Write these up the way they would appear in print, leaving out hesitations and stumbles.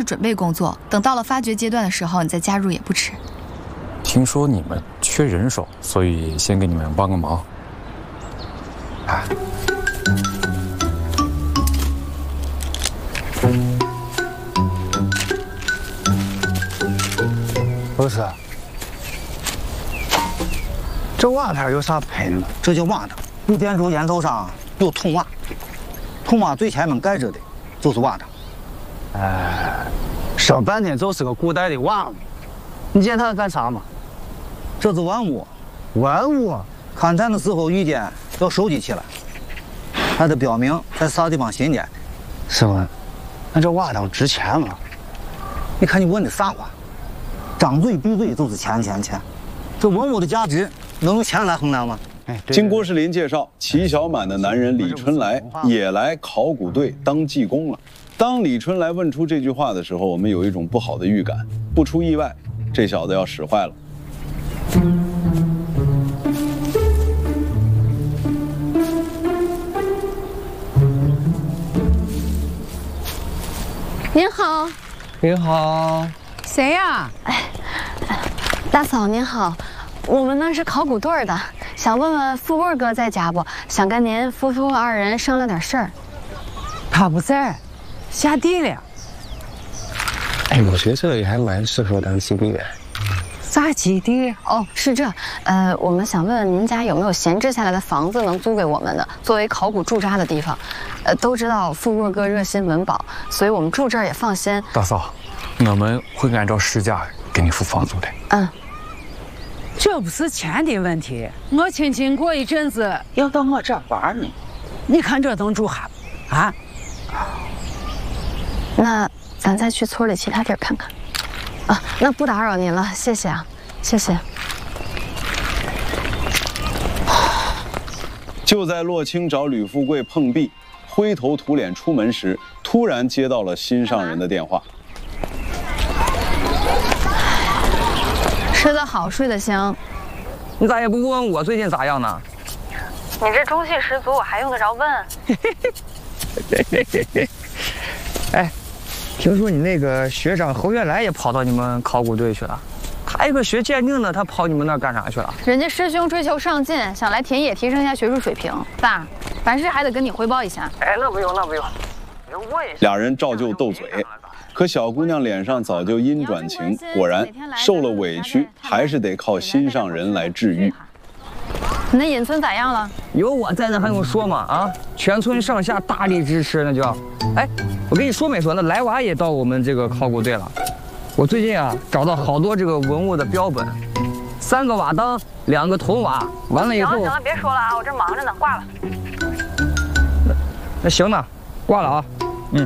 准备工作，等到了发掘阶段的时候，你再加入也不迟。 听说你们缺人手，所以先给你们帮个忙。哎， 不是，这瓦片有啥配呢？这叫瓦当，不点中烟头上有铜瓦，铜瓦最前面盖着的就是瓦当。哎，说半天就是个古代的瓦物。你见它干啥吗？这是玩物，玩物。勘探的时候遇见要收集起来，还得标明在啥地方新建。师傅，那这瓦当值钱吗？你看你问的啥话？张嘴闭嘴就是钱钱钱，这文物的价值能用钱来衡量吗？ 经郭士林介绍，齐小满的男人李春来也来考古队当技工了。当李春来问出这句话的时候，我们有一种不好的预感，不出意外，这小子要使坏了。 您好， 您好， 谁呀？ 大嫂您好，我们呢是考古队的，想问问富贵哥在家不？想跟您夫妇二人商量点事儿。 他不在，下地了。 哎，我觉得这里还蛮适合当基地的。 啥基地？ 哦，是这，我们想问问您家有没有闲置下来的房子能租给我们的，作为考古驻扎的地方。都知道富贵哥热心文保，所以我们住这儿也放心。 大嫂，我们会按照市价给你付房租的。 嗯。 这不是钱的问题，我亲戚过一阵子要到我这儿玩呢，你看这能住下不？啊？ 那咱再去村里其他地儿看看。啊，那不打扰您了，谢谢啊，谢谢。 就在洛青找吕富贵碰壁，灰头土脸出门时，突然接到了心上人的电话。 吃得好，睡得香。 你咋也不问我最近咋样呢？ 你这中气十足，我还用得着问？ 哎，听说你那个学长侯月来也跑到你们考古队去了，他一个学鉴定的，他跑你们那儿干啥去了？ 人家师兄追求上进，想来田野提升一下学术水平。爸，凡事还得跟你汇报一下。 哎，那不用，那不用。 俩人照旧斗嘴，可小姑娘脸上早就阴转晴，果然受了委屈，还是得靠心上人来治愈。 你那引村咋样了？ 有我在那还用说吗？啊，全村上下大力支持，那叫。哎，我跟你说没说，那来娃也到我们这个考古队了。我最近啊找到好多这个文物的标本，3个瓦当，2个铜瓦，完了以后。行了，别说了啊，我这忙着呢，挂了。 那行呢，挂了啊。嗯。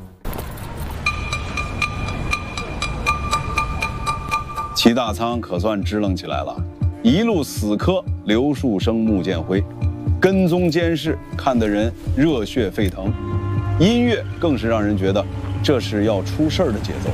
齐大仓可算支棱起来了，一路死磕刘树生、穆建辉，跟踪监视，看得人热血沸腾。音乐更是让人觉得这是要出事儿的节奏。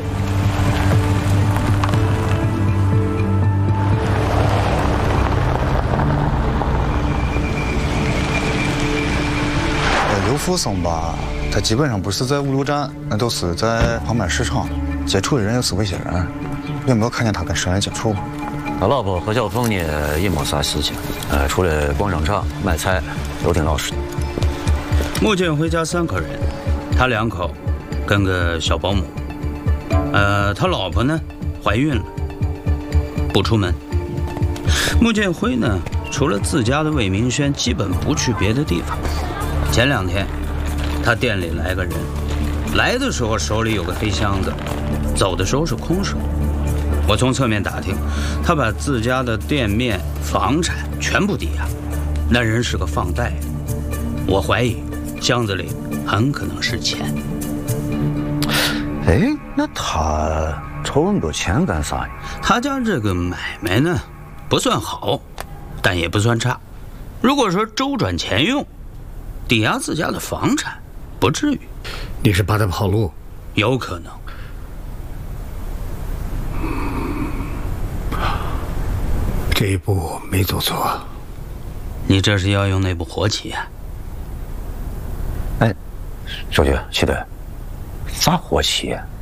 刘福生吧，他基本上不是在五路站，那都是在旁边市场接触的人，又是外些人。有没有看见他跟商业接触？ 他老婆何小凤呢也没啥事情，除了逛商场买菜，都挺老实的。 穆建辉家3口人，他2口跟个小保姆。他老婆呢怀孕了，不出门。穆建辉呢，除了自家的魏明轩，基本不去别的地方。前2天，他店里来个人，来的时候手里有个黑箱子，走的时候是空手。我从侧面打听，他把自家的店面、房产全部抵押，那人是个放贷。我怀疑箱子里很可能是钱。 哎，那他筹那么多钱干啥呀？ 他家这个买卖呢，不算好，但也不算差。如果说周转钱用，抵押自家的房产，不至于。 你是怕他跑路？ 有可能。 这一步没走错。 你这是要用那部活棋啊？ 哎，小姐，齐队，啥活棋啊？